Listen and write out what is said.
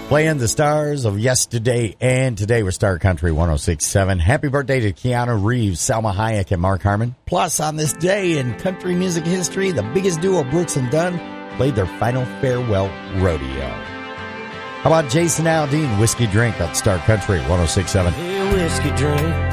Playing the stars of yesterday and today with Star Country 106.7. Happy birthday to Keanu Reeves, Salma Hayek, and Mark Harmon. Plus, on this day in country music history, the biggest duo, Brooks and Dunn, played their final farewell rodeo. How about Jason Aldean, Whiskey Drink on Star Country 106.7? Hey, whiskey drink.